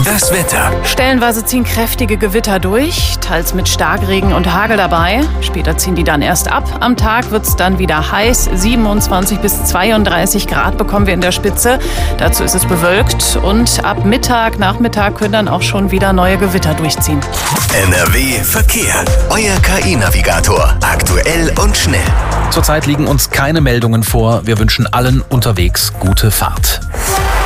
Das Wetter. Stellenweise ziehen kräftige Gewitter durch, teils mit Starkregen und Hagel dabei. Später ziehen die dann erst ab. Am Tag wird es dann wieder heiß. 27 bis 32 Grad bekommen wir in der Spitze. Dazu ist es bewölkt. Und ab Nachmittag können dann auch schon wieder neue Gewitter durchziehen. NRW Verkehr. Euer KI-Navigator. Aktuell und schnell. Zurzeit liegen uns keine Meldungen vor. Wir wünschen allen unterwegs gute Fahrt.